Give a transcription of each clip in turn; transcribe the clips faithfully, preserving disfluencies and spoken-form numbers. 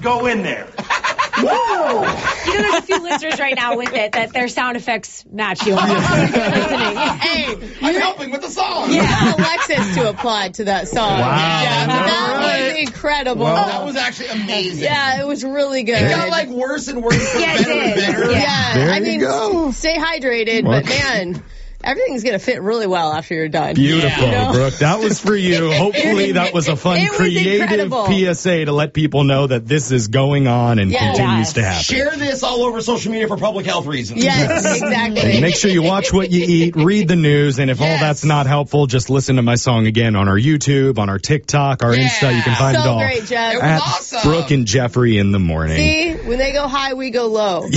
go in there. Whoa! You know, there's a few listeners right now with it that their sound effects match you. Listening. Hey, I'm helping with the song. Yeah, Alexis to apply to that song. Wow. Yeah, that right. was incredible. Well, that was actually amazing. Yeah, it was really good. It got like worse and worse, but Yeah, it better and did. better. Yeah, Yeah. There I you mean, go. stay hydrated, but man, everything's going to fit really well after you're done. Beautiful, You know? Brooke. That was for you. Hopefully that was a fun, It was creative incredible. P S A to let people know that this is going on and Yes. continues to happen. Share this all over social media for public health reasons. Yes, exactly. Make sure you watch what you eat, read the news, and if all Yes. that's not helpful, just listen to my song again on our YouTube, on our TikTok, our Yeah. Insta. You can find So it all great, Jeff. It was at awesome. Brooke and Jeffrey in the morning. See, when they go high, we go low.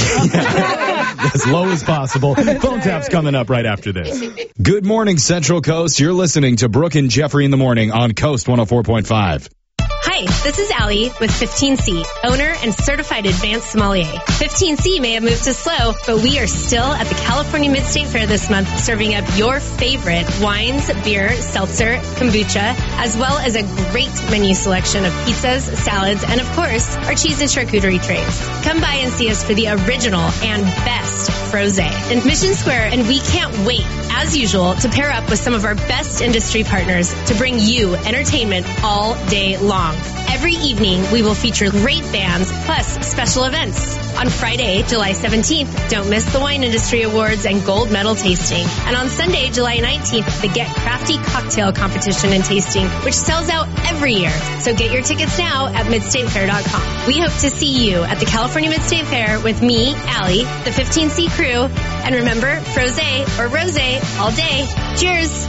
As low as possible. Phone tap's coming up right after this. Good morning, Central Coast. You're listening to Brooke and Jeffrey in the morning on Coast one oh four point five. Hi, this is Allie with fifteen C, owner and certified advanced sommelier. fifteen C may have moved to slow, but we are still at the California Mid-State Fair this month serving up your favorite wines, beer, seltzer, kombucha, as well as a great menu selection of pizzas, salads, and of course, our cheese and charcuterie trays. Come by and see us for the original and best frosé in Mission Square, and we can't wait, as usual, to pair up with some of our best industry partners to bring you entertainment all day long. Every evening, we will feature great bands plus special events. On Friday, July seventeenth, don't miss the Wine Industry Awards and Gold Medal Tasting. And on Sunday, July nineteenth, the Get Crafty Cocktail Competition and Tasting, which sells out every year. So get your tickets now at mid state fair dot com. We hope to see you at the California Mid-State Fair with me, Allie, the fifteen C crew. And remember, frosé or rosé all day. Cheers!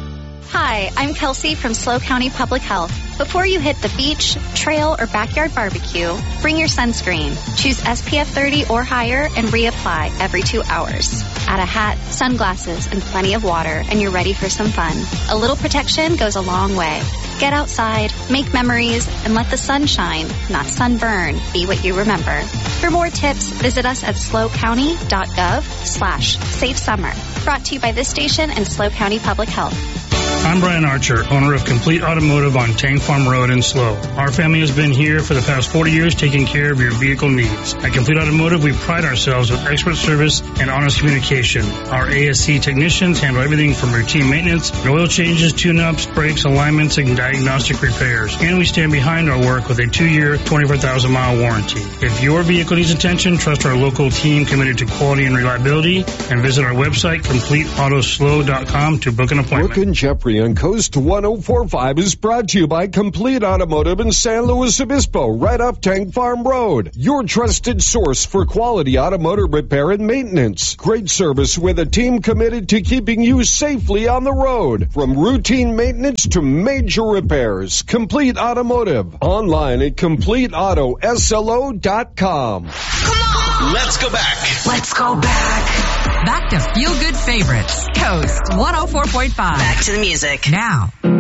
Hi, I'm Kelsey from SLO County Public Health. Before you hit the beach, trail, or backyard barbecue, bring your sunscreen. Choose S P F thirty or higher and reapply every two hours. Add a hat, sunglasses, and plenty of water, and you're ready for some fun. A little protection goes a long way. Get outside, make memories, and let the sunshine, not sunburn, be what you remember. For more tips, visit us at slocounty.gov slash safe summer. Brought to you by this station and SLO County Public Health. I'm Brian Archer, owner of Complete Automotive on Tank Farm Road in SLO. Our family has been here for the past forty years taking care of your vehicle needs. At Complete Automotive, we pride ourselves with expert service and honest communication. Our A S C technicians handle everything from routine maintenance, oil changes, tune-ups, brakes, alignments, and diagnostic repairs. And we stand behind our work with a two-year, twenty-four thousand mile warranty. If your vehicle needs attention, trust our local team committed to quality and reliability, and visit our website, complete auto slow dot com, to book an appointment. Brooke and Jeffrey on Coast one oh four point five is brought to you by Complete Automotive in San Luis Obispo, right off Tank Farm Road. Your trusted source for quality automotive repair and maintenance. Great service with a team committed to keeping you safely on the road. From routine maintenance to major repairs. Complete Automotive. Online at complete auto slo dot com. Come on! Let's go back. Let's go back. Back to Feel Good Favorites. Coast one oh four point five. Back to the music. Now.